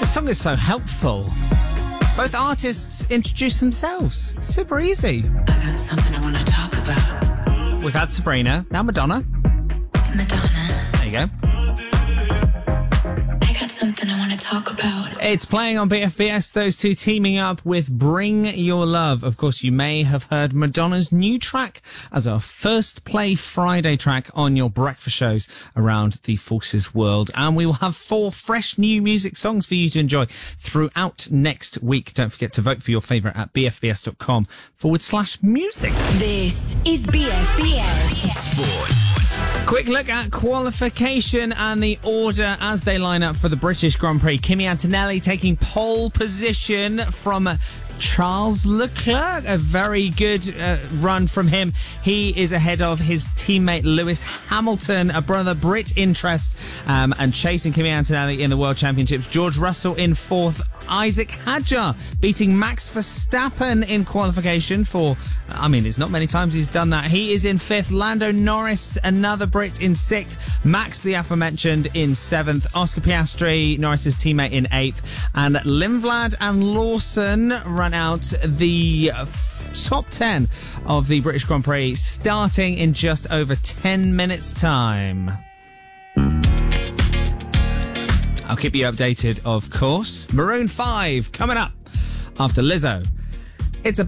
song is so helpful. Both artists introduce themselves. Super easy. I got something I want to talk about. We've had Sabrina, now Madonna. Madonna. There you go. I got something I want to talk about. It's playing on BFBS, those two teaming up with Bring Your Love. Of course, you may have heard Madonna's new track as our first Play Friday track on your breakfast shows around the Forces world. And we will have 4 fresh new music songs for you to enjoy throughout next week. Don't forget to vote for your favourite at bfbs.com/music. This is BFBS Sports. Quick look at qualification and the order as they line up for the British Grand Prix. Kimi Antonelli taking pole position from Charles Leclerc. A very good run from him. He is ahead of his teammate Lewis Hamilton, a brother Brit interest, and chasing Kimi Antonelli in the World Championships. George Russell in 4th. Isaac Hadjar beating Max Verstappen in qualification for, it's not many times he's done that. He is in 5th. Lando Norris, another Brit, in 6th. Max, the aforementioned, in 7th. Oscar Piastri, Norris's teammate, in 8th. And Lindblad and Lawson run out the top 10 of the British Grand Prix, starting in just over 10 minutes' time. I'll keep you updated, of course. Maroon 5 coming up after Lizzo.